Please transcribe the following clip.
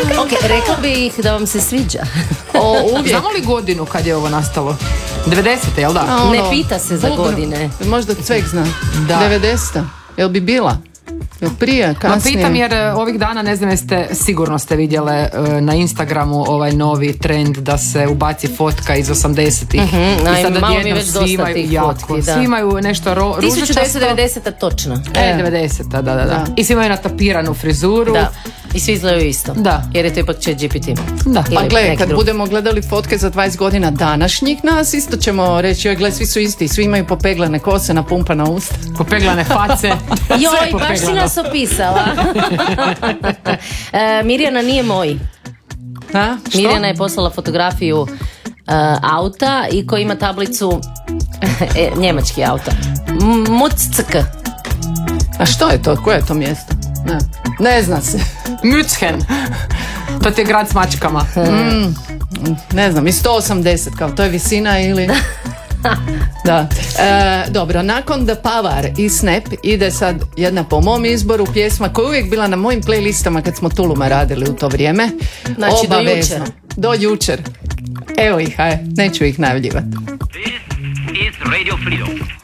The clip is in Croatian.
Ok, rekla bih da vam se sviđa. Uvijek. Znamo li godinu kad je ovo nastalo? 90. jel da? Ne pita se za godine. Možda Cvek zna. Da. 90. Jel bi bila? Jel prije, kasnije? Pitam jer ovih dana, ne znam jeste, sigurno ste vidjele na Instagramu ovaj novi trend da se ubaci fotka iz 80-ih. I sada malo mi već dosta tih fotki. Svi imaju nešto ružičasto. 1990 točno. 90, da. I svi imaju natapiranu frizuru. Da. I svi izgledaju isto. Da. Jer je to ipak ChatGPT. Da. Pa gle, kad budemo gledali fotke za 20 godina današnjih nas, isto ćemo reći, joj gle, svi su isti, svi imaju popeglane kose, napumpana usta. Popeglane face. Joj, baš si nas opisala. Mirjana nije moj. Mirjana je poslala fotografiju auta i koji ima tablicu njemački auto. Muck. A što je to? Koje je to mjesto? Ne zna se. München. To ti je grad s mačkama. Ne znam, i 180 kao to je visina ili... Da. Dobro, nakon The Power i Snap ide sad jedna po mom izboru pjesma koja je uvijek bila na mojim playlistama kad smo Tuluma radili u to vrijeme. Znači obavezno. Do jučer. Evo ih, neću ih najavljivati. This is Radio Freedom.